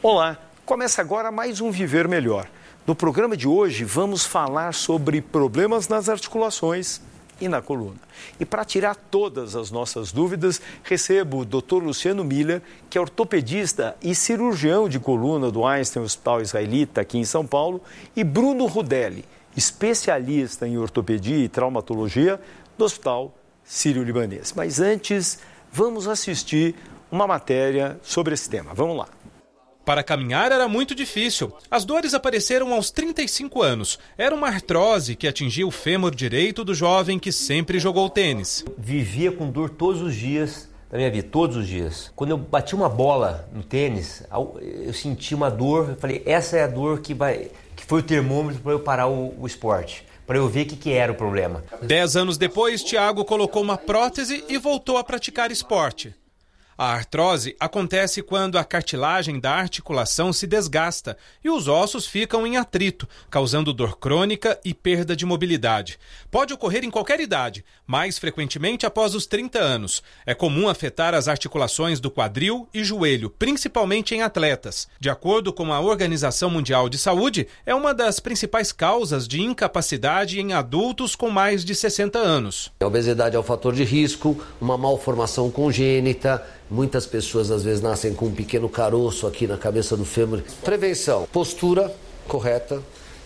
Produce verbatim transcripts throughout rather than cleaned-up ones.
Olá, começa agora mais um Viver Melhor. No programa de hoje vamos falar sobre problemas nas articulações e na coluna. E para tirar todas as nossas dúvidas, recebo o doutor Luciano Miller, que é ortopedista e cirurgião de coluna do Einstein Hospital Israelita aqui em São Paulo, e Bruno Rudelli, especialista em ortopedia e traumatologia do Hospital Sírio-Libanês. Mas antes, vamos assistir uma matéria sobre esse tema. Vamos lá. Para caminhar era muito difícil. As dores apareceram aos trinta e cinco anos. Era uma artrose que atingia o fêmur direito do jovem que sempre jogou tênis. Vivia com dor todos os dias da minha vida, todos os dias. Quando eu bati uma bola no tênis, eu senti uma dor. Eu falei, essa é a dor que, vai, que foi o termômetro para eu parar o, o esporte, para eu ver o que, que era o problema. Dez anos depois, Thiago colocou uma prótese e voltou a praticar esporte. A artrose acontece quando a cartilagem da articulação se desgasta e os ossos ficam em atrito, causando dor crônica e perda de mobilidade. Pode ocorrer em qualquer idade, mais frequentemente após os trinta anos. É comum afetar as articulações do quadril e joelho, principalmente em atletas. De acordo com a Organização Mundial de Saúde, é uma das principais causas de incapacidade em adultos com mais de sessenta anos. A obesidade é um fator de risco, uma malformação congênita. Muitas pessoas às vezes nascem com um pequeno caroço aqui na cabeça do fêmur. Prevenção, postura correta,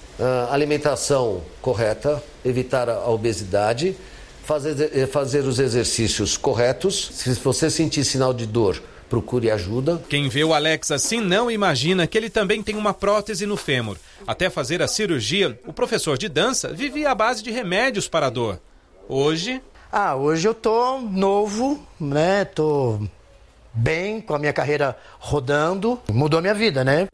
alimentação correta, evitar a obesidade, fazer, fazer os exercícios corretos. Se você sentir sinal de dor, procure ajuda. Quem vê o Alex assim não imagina que ele também tem uma prótese no fêmur. Até fazer a cirurgia, o professor de dança vivia à base de remédios para a dor. Hoje... Ah, hoje eu tô novo, né? Tô bem, com a minha carreira rodando. Mudou a minha vida, né?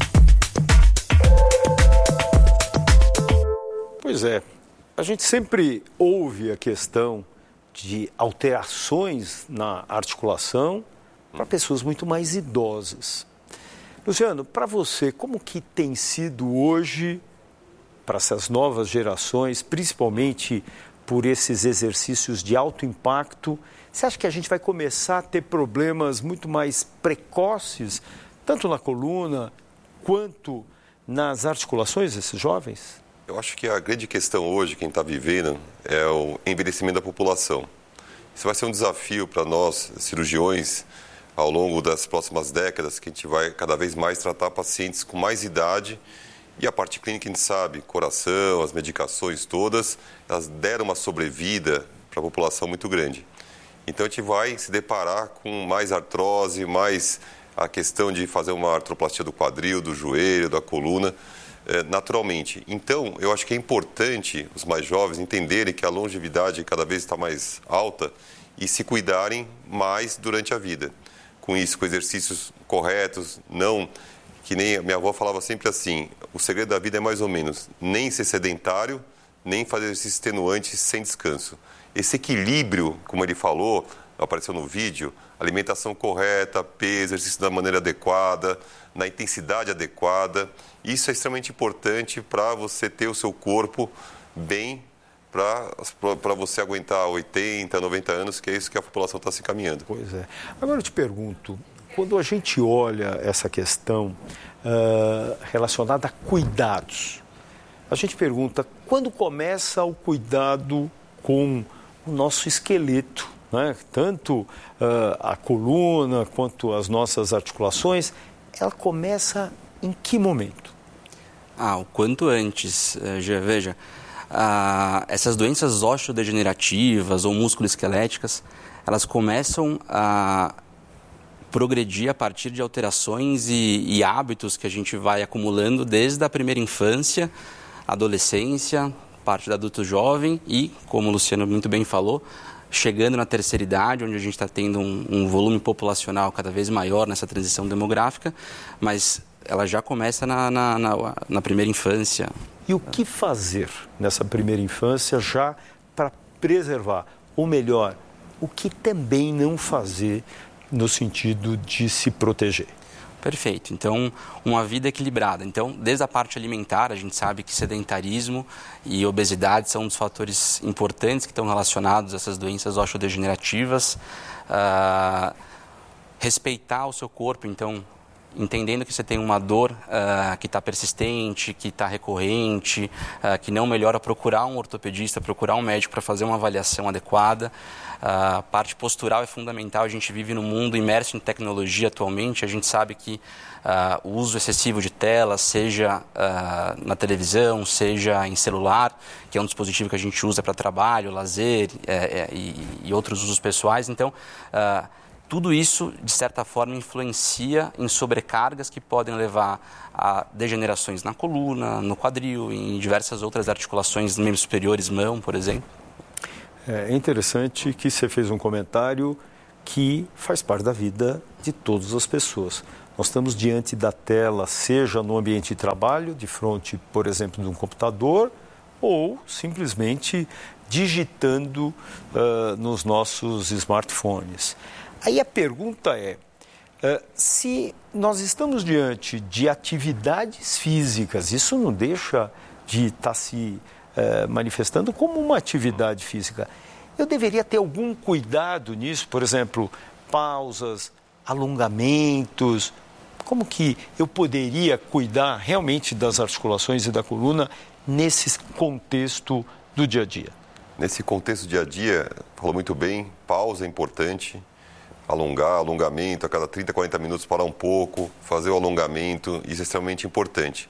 Pois é, a gente sempre ouve a questão de alterações na articulação para pessoas muito mais idosas. Luciano, para você, como que tem sido hoje, para essas novas gerações, principalmente por esses exercícios de alto impacto, você acha que a gente vai começar a ter problemas muito mais precoces, tanto na coluna quanto nas articulações desses jovens? Eu acho que a grande questão hoje, quem está vivendo, é o envelhecimento da população. Isso vai ser um desafio para nós, cirurgiões, ao longo das próximas décadas, que a gente vai cada vez mais tratar pacientes com mais idade. E a parte clínica, a gente sabe, coração, as medicações todas, elas deram uma sobrevida para a população muito grande. Então a gente vai se deparar com mais artrose, mais a questão de fazer uma artroplastia do quadril, do joelho, da coluna, eh, naturalmente. Então eu acho que é importante os mais jovens entenderem que a longevidade cada vez está mais alta e se cuidarem mais durante a vida. Com isso, com exercícios corretos, não... Que nem a minha avó falava sempre assim, o segredo da vida é mais ou menos nem ser sedentário, nem fazer exercícios extenuantes sem descanso. Esse equilíbrio, como ele falou, apareceu no vídeo, alimentação correta, peso, exercício da maneira adequada, na intensidade adequada, isso é extremamente importante para você ter o seu corpo bem, para você aguentar oitenta, noventa anos, que é isso que a população está se encaminhando. Pois é. Agora eu te pergunto, quando a gente olha essa questão uh, relacionada a cuidados, a gente pergunta quando começa o cuidado com o nosso esqueleto, né? Tanto uh, a coluna quanto as nossas articulações, ela começa em que momento? Ah, o quanto antes, já veja, ah, essas doenças osteodegenerativas ou musculoesqueléticas, elas começam a progredir a partir de alterações e, e hábitos que a gente vai acumulando desde a primeira infância, adolescência, parte do adulto jovem e, como o Luciano muito bem falou, chegando na terceira idade, onde a gente está tendo um, um volume populacional cada vez maior nessa transição demográfica, mas ela já começa na, na, na, na primeira infância. E o que fazer nessa primeira infância já para preservar? Ou melhor, o que também não fazer no sentido de se proteger? Perfeito. Então, uma vida equilibrada. Então, desde a parte alimentar, a gente sabe que sedentarismo e obesidade são um dos fatores importantes que estão relacionados a essas doenças osteodegenerativas. Uh, respeitar o seu corpo, então, entendendo que você tem uma dor uh, que está persistente, que está recorrente, uh, que não melhora, procurar um ortopedista, procurar um médico para fazer uma avaliação adequada. A uh, parte postural é fundamental, a gente vive num mundo imerso em tecnologia atualmente, a gente sabe que uh, o uso excessivo de telas, seja uh, na televisão, seja em celular, que é um dispositivo que a gente usa para trabalho, lazer é, é, e, e outros usos pessoais, então... Uh, Tudo isso, de certa forma, influencia em sobrecargas que podem levar a degenerações na coluna, no quadril, em diversas outras articulações, membros superiores, mão, por exemplo. É interessante que você fez um comentário que faz parte da vida de todas as pessoas. Nós estamos diante da tela, seja no ambiente de trabalho, de frente, por exemplo, de um computador, ou simplesmente digitando uh, nos nossos smartphones. Aí a pergunta é, uh, se nós estamos diante de atividades físicas, isso não deixa de estar tá se uh, manifestando como uma atividade física. Eu deveria ter algum cuidado nisso, por exemplo, pausas, alongamentos. Como que eu poderia cuidar realmente das articulações e da coluna nesse contexto do dia a dia? Nesse contexto do dia a dia, falou muito bem, pausa é importante. Alongar, alongamento, a cada trinta, quarenta minutos parar um pouco, fazer o alongamento, isso é extremamente importante.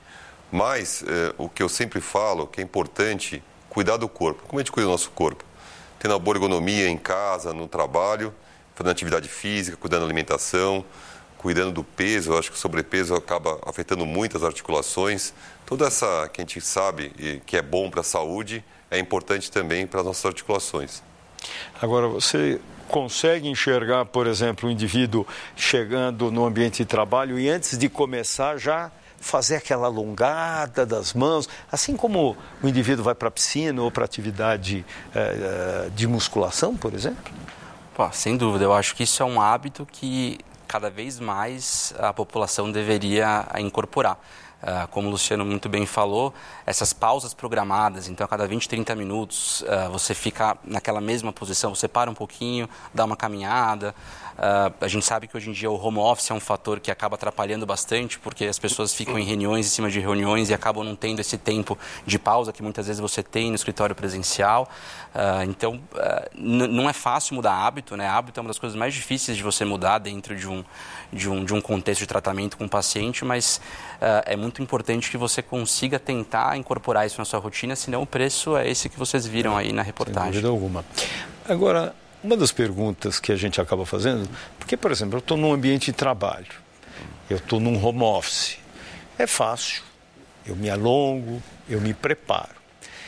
Mas eh, o que eu sempre falo, que é importante, cuidar do corpo. Como a gente cuida do nosso corpo? Tendo uma boa ergonomia em casa, no trabalho, fazendo atividade física, cuidando da alimentação, cuidando do peso. Eu acho que o sobrepeso acaba afetando muito as articulações. Toda essa que a gente sabe que é bom para a saúde, é importante também para as nossas articulações. Agora, você consegue enxergar, por exemplo, o indivíduo chegando no ambiente de trabalho e antes de começar já fazer aquela alongada das mãos, assim como o indivíduo vai para a piscina ou para atividade eh, de musculação, por exemplo? Pô, sem dúvida, eu acho que isso é um hábito que cada vez mais a população deveria incorporar. Uh, como o Luciano muito bem falou, essas pausas programadas, então a cada vinte, trinta minutos uh, você fica naquela mesma posição, você para um pouquinho, dá uma caminhada. Uh, a gente sabe que hoje em dia o home office é um fator que acaba atrapalhando bastante, porque as pessoas ficam em reuniões, em cima de reuniões e acabam não tendo esse tempo de pausa que muitas vezes você tem no escritório presencial. Uh, então, uh, não é fácil mudar hábito, né? Hábito é uma das coisas mais difíceis de você mudar dentro de um, de um, de um contexto de tratamento com o paciente, mas uh, é muito importante que você consiga tentar incorporar isso na sua rotina, senão o preço é esse que vocês viram aí na reportagem. Sem dúvida alguma. Agora, uma das perguntas que a gente acaba fazendo, porque, por exemplo, eu estou num ambiente de trabalho, eu estou num home office, é fácil, eu me alongo, eu me preparo.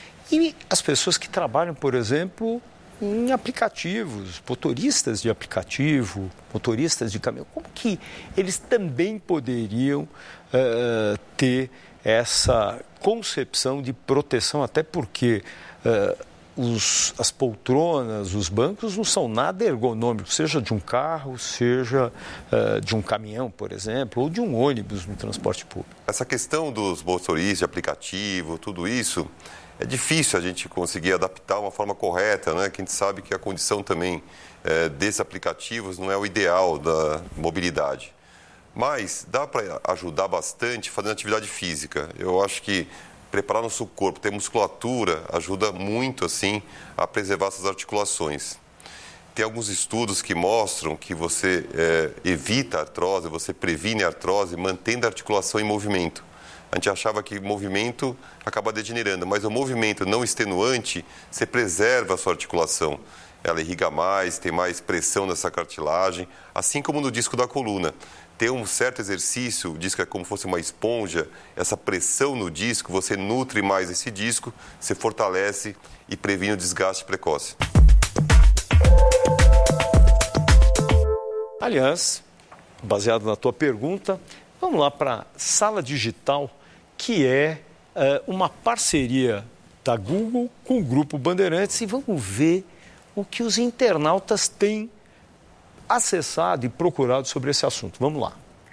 E as pessoas que trabalham, por exemplo, em aplicativos, motoristas de aplicativo, motoristas de caminhão, como que eles também poderiam uh, ter essa concepção de proteção, até porque uh, os, as poltronas, os bancos não são nada ergonômicos, seja de um carro, seja uh, de um caminhão, por exemplo, ou de um ônibus no transporte público. Essa questão dos motoristas de aplicativo, tudo isso, é difícil a gente conseguir adaptar uma forma correta, né? Que a gente sabe que a condição também é, desses aplicativos não é o ideal da mobilidade. Mas dá para ajudar bastante fazendo atividade física. Eu acho que preparar nosso corpo, ter musculatura, ajuda muito assim a preservar essas articulações. Tem alguns estudos que mostram que você é, evita a artrose, você previne a artrose mantendo a articulação em movimento. A gente achava que movimento acaba degenerando, mas o movimento não extenuante, você preserva a sua articulação. Ela irriga mais, tem mais pressão nessa cartilagem, assim como no disco da coluna. Tem um certo exercício, o disco é como se fosse uma esponja, essa pressão no disco, você nutre mais esse disco, você fortalece e previne o desgaste precoce. Aliás, baseado na tua pergunta, vamos lá para a Sala Digital, que é uh, uma parceria da Google com o Grupo Bandeirantes, e vamos ver o que os internautas têm acessado e procurado sobre esse assunto. Vamos lá.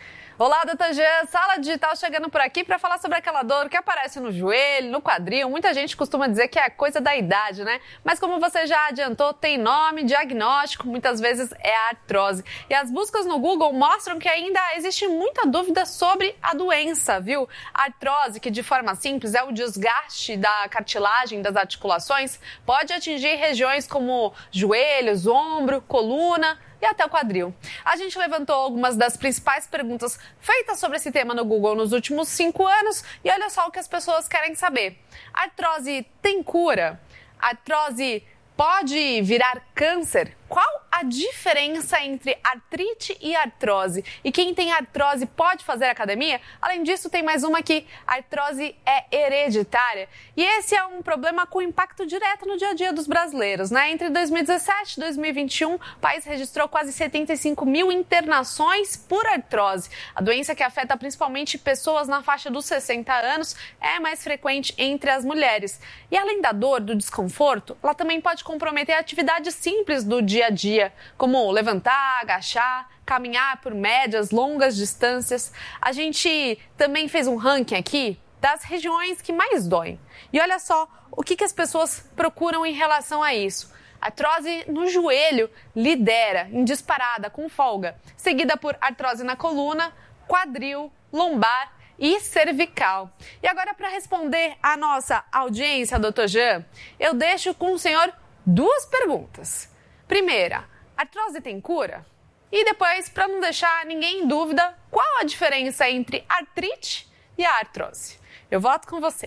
Olá, doutor Jean, Sala Digital chegando por aqui para falar sobre aquela dor que aparece no joelho, no quadril. Muita gente costuma dizer que é coisa da idade, né? Mas como você já adiantou, tem nome, diagnóstico, muitas vezes é a artrose. E as buscas no Google mostram que ainda existe muita dúvida sobre a doença, viu? A artrose, que de forma simples é o desgaste da cartilagem das articulações, pode atingir regiões como joelhos, ombro, coluna e até o quadril. A gente levantou algumas das principais perguntas feitas sobre esse tema no Google nos últimos cinco anos e olha só o que as pessoas querem saber. A artrose tem cura? A artrose pode virar câncer? Qual a diferença entre artrite e artrose? E quem tem artrose pode fazer academia? Além disso, tem mais uma aqui. A artrose é hereditária. E esse é um problema com impacto direto no dia a dia dos brasileiros, né? Entre dois mil e dezessete e dois mil e vinte e um, o país registrou quase setenta e cinco mil internações por artrose. A doença, que afeta principalmente pessoas na faixa dos sessenta anos, é mais frequente entre as mulheres. E além da dor, do desconforto, ela também pode comprometer atividades simples do dia a dia, como levantar, agachar, caminhar por médias, longas distâncias. A gente também fez um ranking aqui das regiões que mais doem. E olha só o que, que as pessoas procuram em relação a isso. A artrose no joelho lidera em disparada, com folga, seguida por artrose na coluna, quadril, lombar e cervical. E agora, para responder à nossa audiência, doutor Jean, eu deixo com o senhor duas perguntas. Primeira, artrose tem cura? E depois, para não deixar ninguém em dúvida, qual a diferença entre artrite e a artrose? Eu volto com você.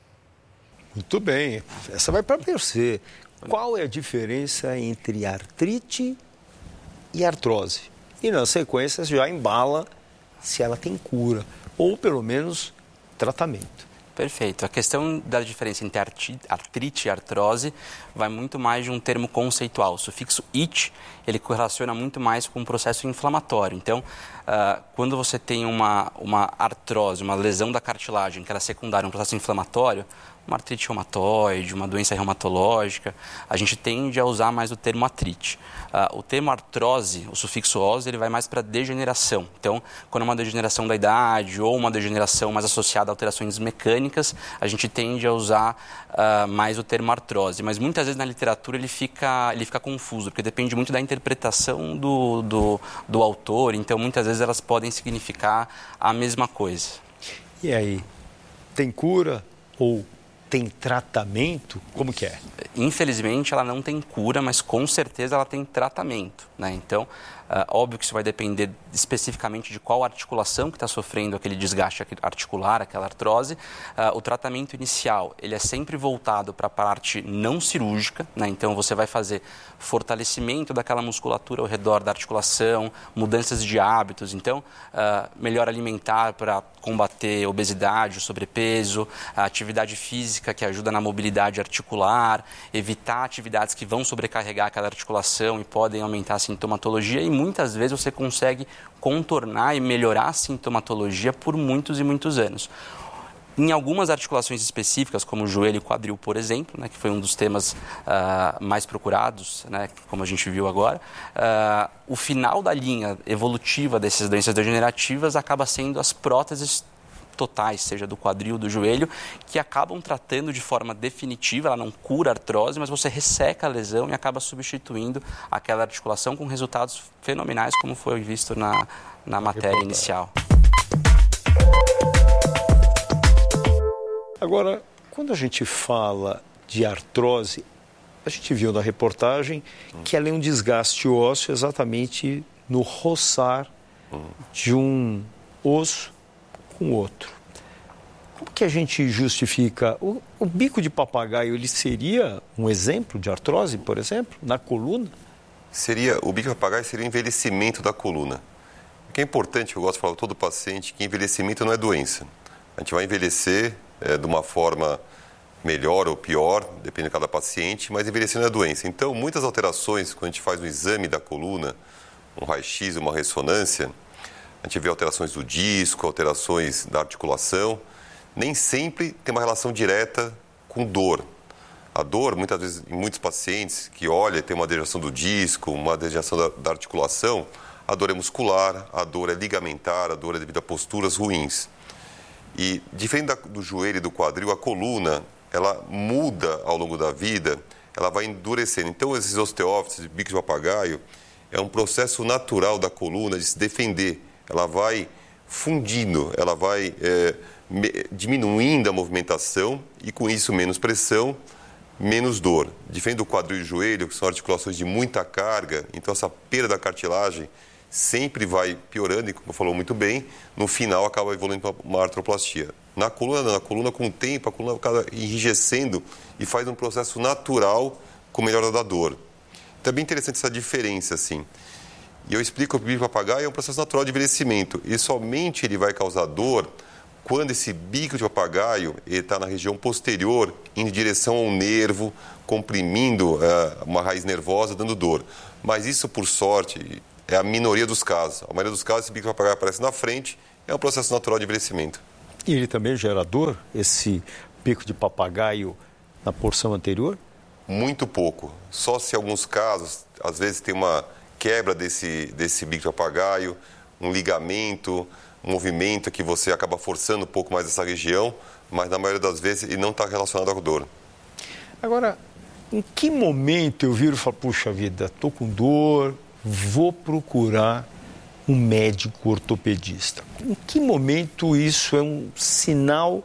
Muito bem, essa vai para você. Qual é a diferença entre artrite e artrose? E na sequência já embala se ela tem cura, ou pelo menos tratamento. Perfeito. A questão da diferença entre artrite e artrose vai muito mais de um termo conceitual. O sufixo "it", ele correlaciona muito mais com um processo inflamatório. Então, uh, quando você tem uma, uma artrose, uma lesão da cartilagem, que era secundária a um processo inflamatório, uma artrite reumatoide, uma doença reumatológica, a gente tende a usar mais o termo artrite. Uh, o termo artrose, o sufixo "ose", ele vai mais para degeneração. Então, quando é uma degeneração da idade ou uma degeneração mais associada a alterações mecânicas, a gente tende a usar uh, mais o termo artrose. Mas muitas vezes na literatura ele fica, ele fica confuso, porque depende muito da interpretação do, do, do autor. Então, muitas vezes elas podem significar a mesma coisa. E aí, tem cura ou tem tratamento? Como que é? Infelizmente, ela não tem cura, mas com certeza ela tem tratamento, né? Então, uh, óbvio que isso vai depender especificamente de qual articulação que está sofrendo aquele desgaste articular, aquela artrose. Uh, o tratamento inicial, ele é sempre voltado para a parte não cirúrgica, né? Então, você vai fazer fortalecimento daquela musculatura ao redor da articulação, mudanças de hábitos. Então, uh, melhor alimentar para combater obesidade, o sobrepeso, a atividade física que ajuda na mobilidade articular, evitar atividades que vão sobrecarregar aquela articulação e podem aumentar a sintomatologia, e muitas vezes você consegue contornar e melhorar a sintomatologia por muitos e muitos anos. Em algumas articulações específicas, como o joelho e quadril, por exemplo, né, que foi um dos temas uh, mais procurados, né, como a gente viu agora, uh, o final da linha evolutiva dessas doenças degenerativas acaba sendo as próteses totais, seja do quadril, do joelho, que acabam tratando de forma definitiva, ela não cura a artrose, mas você resseca a lesão e acaba substituindo aquela articulação com resultados fenomenais, como foi visto na, na matéria inicial. Agora, quando a gente fala de artrose, a gente viu na reportagem que ela é um desgaste ósseo exatamente no roçar de um osso com outro. Como que a gente justifica? O, o bico de papagaio, ele seria um exemplo de artrose, por exemplo, na coluna? Seria, o bico de papagaio seria o envelhecimento da coluna. O que é importante, eu gosto de falar para todo paciente, que envelhecimento não é doença. A gente vai envelhecer é, de uma forma melhor ou pior, depende de cada paciente, mas envelhecer não é doença. Então, muitas alterações, quando a gente faz um exame da coluna, um raio-x, uma ressonância, a gente vê alterações do disco, alterações da articulação, nem sempre tem uma relação direta com dor. A dor, muitas vezes, em muitos pacientes que olham, tem uma degeneração do disco, uma degeneração da, da articulação, A dor é muscular, a dor é ligamentar, a dor é devido a posturas ruins. E, diferente da, do joelho e do quadril, a coluna, ela muda ao longo da vida, ela vai endurecendo. Então, esses osteófitos de bico de papagaio é um processo natural da coluna de se defender. Ela vai fundindo, ela vai é, me, diminuindo a movimentação e, com isso, menos pressão, menos dor. Diferente do quadril e joelho, que são articulações de muita carga, então essa perda da cartilagem sempre vai piorando e, como falou muito bem, no final acaba evoluindo para uma artroplastia. Na coluna, na coluna, com o tempo, a coluna acaba enrijecendo e faz um processo natural com melhora da dor. Então é bem interessante essa diferença, assim. E eu explico que o bico de papagaio é um processo natural de envelhecimento e somente ele vai causar dor quando esse bico de papagaio está na região posterior, em direção ao nervo, comprimindo uh, uma raiz nervosa, dando dor. Mas isso, por sorte, é a minoria dos casos. A maioria dos casos, esse bico de papagaio aparece na frente, é um processo natural de envelhecimento. E ele também gera dor, esse bico de papagaio na porção anterior? Muito pouco. Só se em alguns casos, às vezes tem uma quebra desse, desse bico de papagaio, um ligamento, um movimento que você acaba forçando um pouco mais essa região, mas na maioria das vezes ele não está relacionado à dor. Agora, em que momento eu viro e falo, puxa vida, estou com dor, vou procurar um médico ortopedista? Em que momento isso é um sinal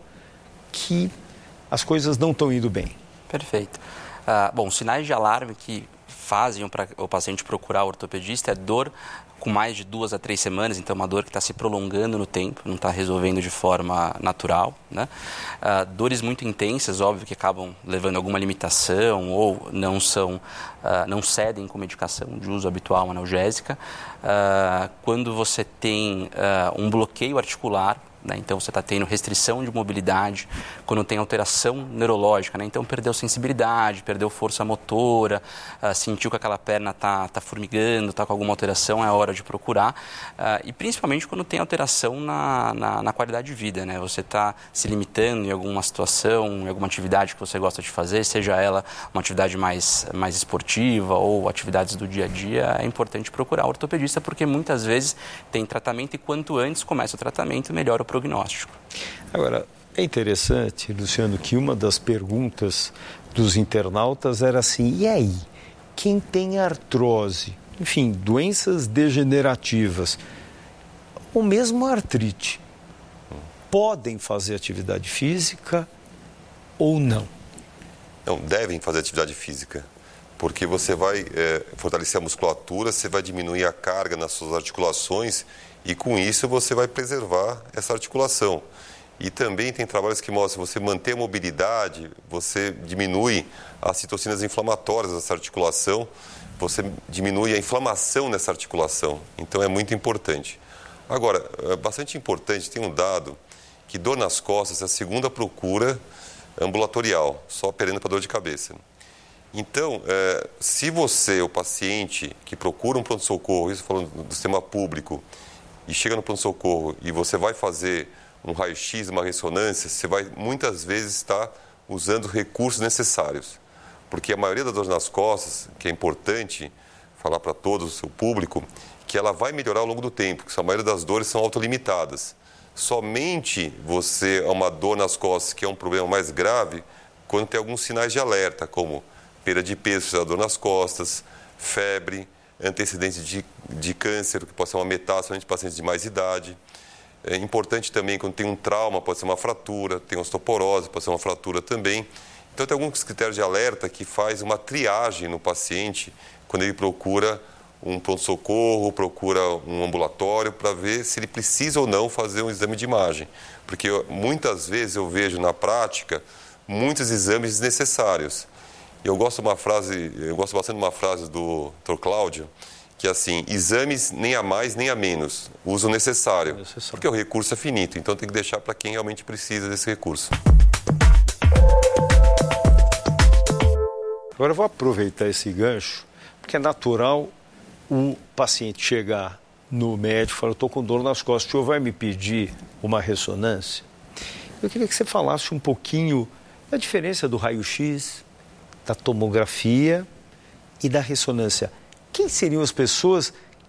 que as coisas não estão indo bem? Perfeito. Uh, bom, sinais de alarme que fazem para o paciente procurar o ortopedista é dor com mais de duas a três semanas, então uma dor que está se prolongando no tempo, não está resolvendo de forma natural, né? Uh, dores muito intensas, óbvio que acabam levando a alguma limitação ou não são, uh, não cedem com medicação de uso habitual analgésica. Uh, quando você tem uh, um bloqueio articular, né? Então você está tendo restrição de mobilidade, quando tem alteração neurológica, né? Então perdeu sensibilidade, perdeu força motora, uh, sentiu que aquela perna está tá formigando, está com alguma alteração, é hora de procurar. Uh, e principalmente quando tem alteração na, na, na qualidade de vida, né? Você está se limitando em alguma situação, em alguma atividade que você gosta de fazer, seja ela uma atividade mais, mais esportiva ou atividades do dia a dia, é importante procurar o ortopedista porque muitas vezes tem tratamento e quanto antes começa o tratamento, melhor o prognóstico. Agora, é interessante, Luciano, que uma das perguntas dos internautas era assim, e aí, quem tem artrose, enfim, doenças degenerativas, ou mesmo artrite, podem fazer atividade física ou não? Não, devem fazer atividade física, porque você vai é, fortalecer a musculatura, você vai diminuir a carga nas suas articulações e com isso você vai preservar essa articulação. E também tem trabalhos que mostram que você manter a mobilidade, você diminui as citocinas inflamatórias dessa articulação, você diminui a inflamação nessa articulação. Então é muito importante. Agora, é bastante importante, tem um dado que dor nas costas é a segunda procura ambulatorial, só operando para dor de cabeça. Então, é, se você, o paciente que procura um pronto-socorro, isso falando do sistema público, e chega no pronto-socorro e você vai fazer um raio-x, uma ressonância, você vai muitas vezes estar usando os recursos necessários. Porque a maioria das dores nas costas, que é importante falar para todo o seu público, que ela vai melhorar ao longo do tempo, porque a maioria das dores são autolimitadas. Somente você, uma dor nas costas, que é um problema mais grave, quando tem alguns sinais de alerta, como perda de peso, dor nas costas, febre, antecedentes de, de câncer, que pode ser uma metástase de pacientes de mais idade. É importante também quando tem um trauma, pode ser uma fratura, tem osteoporose, pode ser uma fratura também. Então tem alguns critérios de alerta que faz uma triagem no paciente quando ele procura um pronto-socorro, procura um ambulatório para ver se ele precisa ou não fazer um exame de imagem. Porque eu, muitas vezes eu vejo na prática muitos exames desnecessários. Eu gosto, uma frase, eu gosto bastante de uma frase do doutor Cláudio, que é assim, exames nem a mais nem a menos, uso necessário, necessário, porque o recurso é finito, então tem que deixar para quem realmente precisa desse recurso. Agora eu vou aproveitar esse gancho, porque é natural o paciente chegar no médico e falar, eu estou com dor nas costas, o senhor vai me pedir uma ressonância? Eu queria que você falasse um pouquinho da diferença do raio-x, da tomografia e da ressonância. Quem seriam as pessoas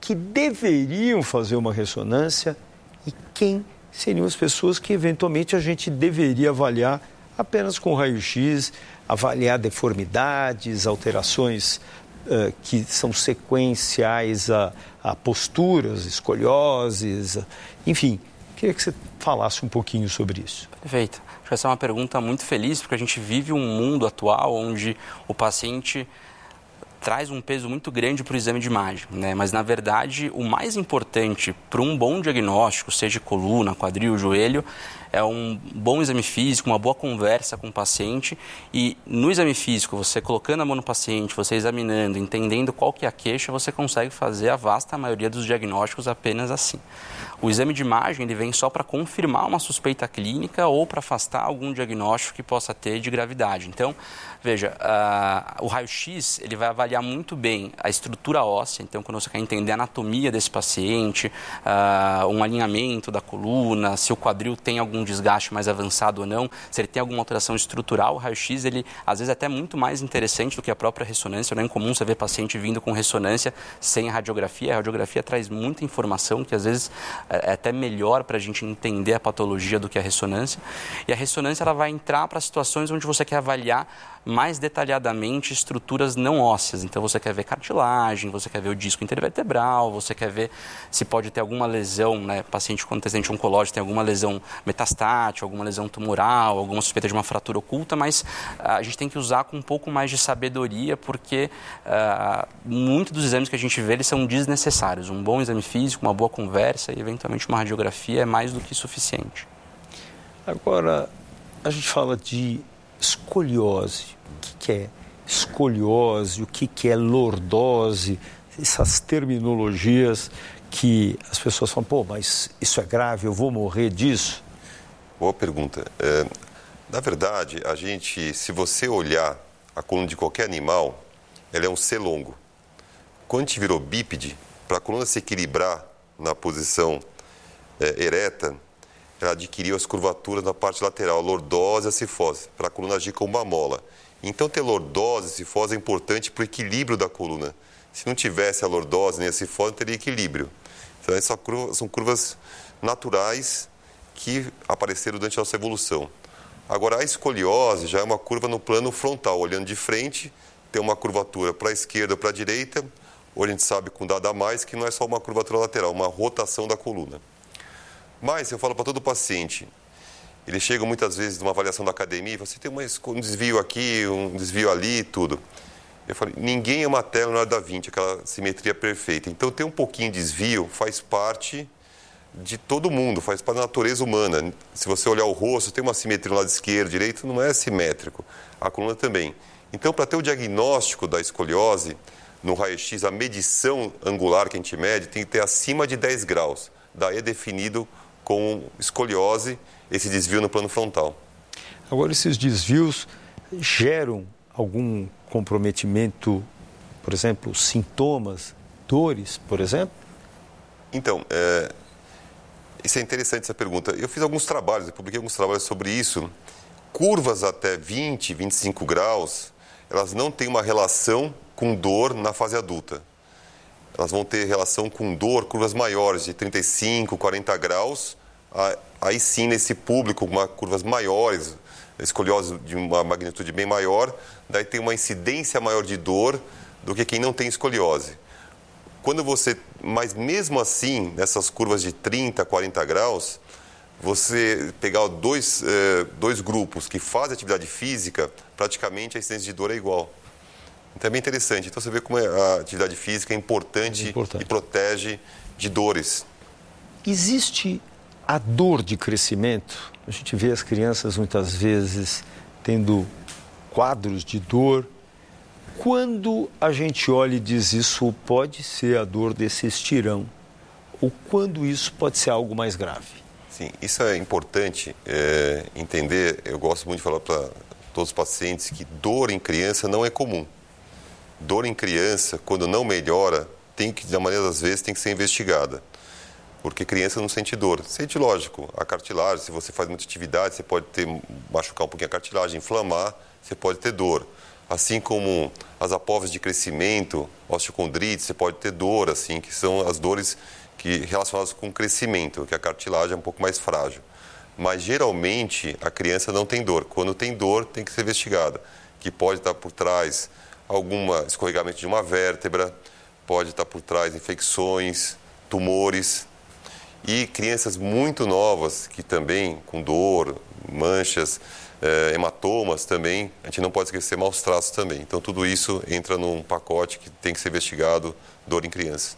que deveriam fazer uma ressonância e quem seriam as pessoas que eventualmente a gente deveria avaliar apenas com raio-x, avaliar deformidades, alterações uh, que são sequenciais a, a posturas, escolioses, enfim. Queria que você falasse um pouquinho sobre isso. Perfeito. Acho que essa é uma pergunta muito feliz, porque a gente vive um mundo atual onde o paciente traz um peso muito grande para o exame de imagem, né? Mas, na verdade, o mais importante para um bom diagnóstico, seja coluna, quadril, joelho, é um bom exame físico, uma boa conversa com o paciente. E no exame físico, você colocando a mão no paciente, você examinando, entendendo qual que é a queixa, você consegue fazer a vasta maioria dos diagnósticos apenas assim. O exame de imagem ele vem só para confirmar uma suspeita clínica ou para afastar algum diagnóstico que possa ter de gravidade. Então, veja, uh, o raio-x ele vai avaliar muito bem a estrutura óssea. Então, quando você quer entender a anatomia desse paciente, uh, um alinhamento da coluna, se o quadril tem algum desgaste mais avançado ou não, se ele tem alguma alteração estrutural, o raio-x ele às vezes é até muito mais interessante do que a própria ressonância. Não é incomum você ver paciente vindo com ressonância sem a radiografia. A radiografia traz muita informação que às vezes é até melhor para a gente entender a patologia do que a ressonância. E a ressonância ela vai entrar para situações onde você quer avaliar mais detalhadamente estruturas não ósseas. Então, você quer ver cartilagem, você quer ver o disco intervertebral, você quer ver se pode ter alguma lesão, né? Paciente com antecedente oncológico tem alguma lesão metastática, alguma lesão tumoral, alguma suspeita de uma fratura oculta, mas a gente tem que usar com um pouco mais de sabedoria, porque uh, muitos dos exames que a gente vê, eles são desnecessários. Um bom exame físico, uma boa conversa e, eventualmente, uma radiografia é mais do que suficiente. Agora, a gente fala de escoliose. O que é escoliose? O que é lordose? Essas terminologias que as pessoas falam, pô, mas isso é grave, eu vou morrer disso? Boa pergunta. É, na verdade, a gente, se você olhar a coluna de qualquer animal, ela é um C longo. Quando a gente virou bípede, para a coluna se equilibrar na posição é, ereta, ela adquiriu as curvaturas na parte lateral, a lordose e a cifose, para a coluna agir como uma mola. Então, ter lordose e cifose é importante para o equilíbrio da coluna. Se não tivesse a lordose nem a cifose, não teria equilíbrio. Então, essas curvas são curvas naturais que apareceram durante a nossa evolução. Agora, a escoliose já é uma curva no plano frontal, olhando de frente, tem uma curvatura para a esquerda ou para a direita, ou a gente sabe com dado a mais que não é só uma curvatura lateral, uma rotação da coluna. Mas eu falo para todo paciente, ele chega muitas vezes numa avaliação da academia e fala, você tem um desvio aqui, um desvio ali, tudo. Eu falo, ninguém é uma tela Leonardo da Vinci, aquela simetria perfeita. Então, ter um pouquinho de desvio faz parte de todo mundo, faz parte da natureza humana. Se você olhar o rosto, tem uma simetria no lado esquerdo, direito, não é simétrico. A coluna também. Então, para ter o diagnóstico da escoliose, no raio-x, a medição angular que a gente mede tem que ter acima de dez graus. Daí é definido com escoliose, esse desvio no plano frontal. Agora, esses desvios geram algum comprometimento, por exemplo, sintomas, dores, por exemplo? Então, é, isso é interessante essa pergunta. Eu fiz alguns trabalhos, eu publiquei alguns trabalhos sobre isso. Curvas até vinte, vinte e cinco graus, elas não têm uma relação com dor na fase adulta. Elas vão ter relação com dor, curvas maiores, de trinta e cinco, quarenta graus, aí sim, nesse público, uma, curvas maiores, escoliose de uma magnitude bem maior, daí tem uma incidência maior de dor do que quem não tem escoliose. Quando você, mas mesmo assim, nessas curvas de trinta, quarenta graus, você pegar dois, eh, dois grupos que fazem atividade física, praticamente a incidência de dor é igual. Então é bem interessante. Então você vê como a atividade física é importante, é importante. E protege de dores. Existe a dor de crescimento? A gente vê as crianças muitas vezes tendo quadros de dor. Quando a gente olha e diz isso pode ser a dor desse estirão, ou quando isso pode ser algo mais grave? Sim, isso é importante é, entender. Eu gosto muito de falar para todos os pacientes que dor em criança não é comum. Dor em criança, quando não melhora, tem que, na maioria das vezes, tem que ser investigada. Porque criança não sente dor. Sente, lógico, a cartilagem, se você faz muita atividade, você pode ter, machucar um pouquinho a cartilagem, inflamar, você pode ter dor. assim como as apófises de crescimento, osteocondrite, você pode ter dor, assim, que são as dores que, relacionadas com o crescimento, que a cartilagem é um pouco mais frágil. Mas, geralmente, a criança não tem dor. Quando tem dor, tem que ser investigada, que pode estar por trás algum escorregamento de uma vértebra, pode estar por trás infecções, tumores. E crianças muito novas, que também com dor, manchas, eh, hematomas também, a gente não pode esquecer maus traços também. Então, tudo isso entra num pacote que tem que ser investigado, dor em criança.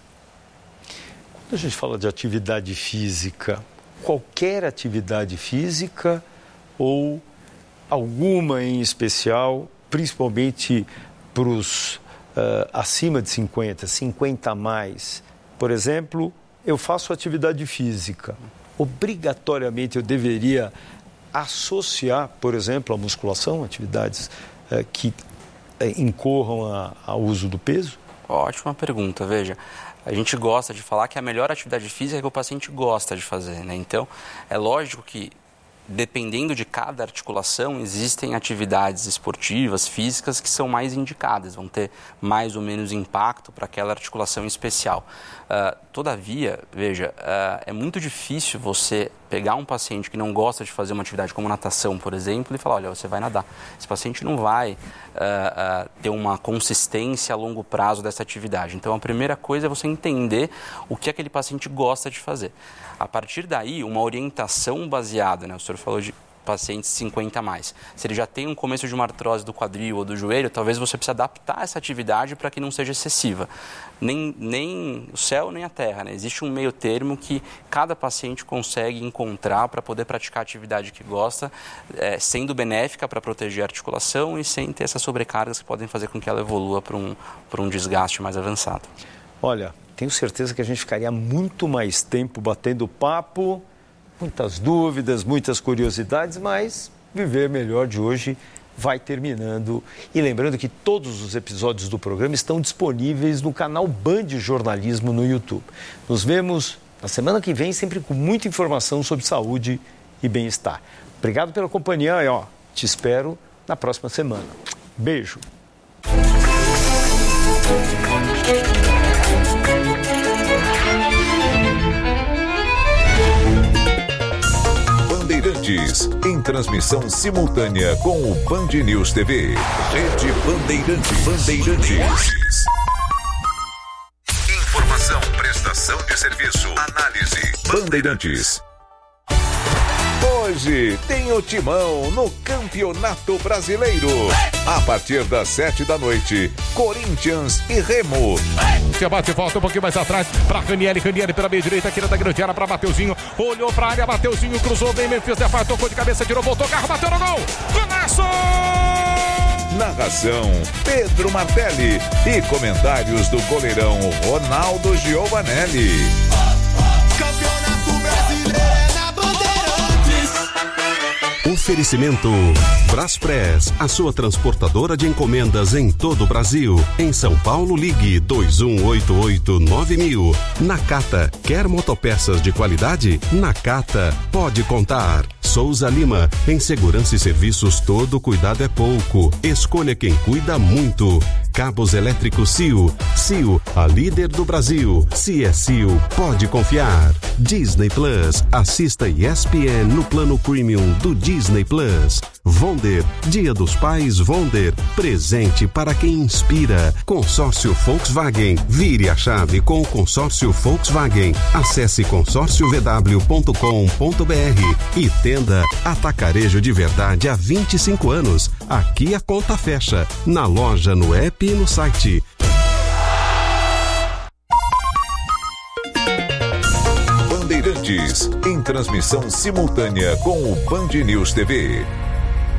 Quando a gente fala de atividade física, qualquer atividade física ou alguma em especial, principalmente para os uh, acima de cinquenta, cinquenta a mais. Por exemplo, eu faço atividade física. Obrigatoriamente eu deveria associar, por exemplo, a musculação, atividades uh, que uh, incorram a, ao uso do peso? Ótima pergunta, veja. A gente gosta de falar que a melhor atividade física é que o paciente gosta de fazer, né? Então, é lógico que, dependendo de cada articulação, existem atividades esportivas, físicas, que são mais indicadas, vão ter mais ou menos impacto para aquela articulação em especial. Uh, todavia, veja, uh, é muito difícil você pegar um paciente que não gosta de fazer uma atividade como natação, por exemplo, e falar, olha, você vai nadar. Esse paciente não vai uh, uh, ter uma consistência a longo prazo dessa atividade. Então, a primeira coisa é você entender o que aquele paciente gosta de fazer. A partir daí, uma orientação baseada, né? O senhor falou de pacientes cinquenta a mais. Se ele já tem um começo de uma artrose do quadril ou do joelho, talvez você precise adaptar essa atividade para que não seja excessiva. Nem, nem o céu, nem a terra, né? Existe um meio termo que cada paciente consegue encontrar para poder praticar a atividade que gosta, é, sendo benéfica para proteger a articulação e sem ter essas sobrecargas que podem fazer com que ela evolua para um, para um desgaste mais avançado. Olha, tenho certeza que a gente ficaria muito mais tempo batendo papo, muitas dúvidas, muitas curiosidades, mas Viver Melhor de hoje vai terminando. E lembrando que todos os episódios do programa estão disponíveis no canal Band Jornalismo no YouTube. Nos vemos na semana que vem, sempre com muita informação sobre saúde e bem-estar. Obrigado pela companhia e ó, te espero na próxima semana. Beijo! Bandeirantes, em transmissão simultânea com o Band News T V. Rede Bandeirantes. Bandeirantes. Informação, prestação de serviço, análise. Bandeirantes. Hoje tem o Timão no Campeonato Brasileiro. A partir das sete da noite, Corinthians e Remo. Você bate e volta um pouquinho mais atrás para Ranieri. Ranieri pela meia direita, aqui da grande área para Mateuzinho. Olhou para a área, Mateuzinho cruzou bem, Memphis Depay tocou de cabeça, tirou, voltou, carro, bateu no gol. Golaço! Narração, Pedro Martelli. E comentários do goleirão Ronaldo Giovanelli. Campeonato Brasileiro é na Bandeirantes. Oferecimento Braspress, a sua transportadora de encomendas em todo o Brasil. Em São Paulo, ligue dois um oito oito nove mil. Nakata, quer motopeças de qualidade? Nakata, pode contar. Souza Lima, em segurança e serviços todo cuidado é pouco. Escolha quem cuida muito. Cabos elétricos C I O. C I O, a líder do Brasil. Se é C I O, pode confiar. Disney Plus, assista E S P N no plano premium do Disney Plus. Vonder, Dia dos Pais Vonder, presente para quem inspira. Consórcio Volkswagen, vire a chave com o consórcio Volkswagen. Acesse consórcio v w ponto com ponto b r e tenda Atacarejo de Verdade há vinte e cinco anos. Aqui a conta fecha, na loja, no app e no site. Bandeirantes, em transmissão simultânea com o Band News T V.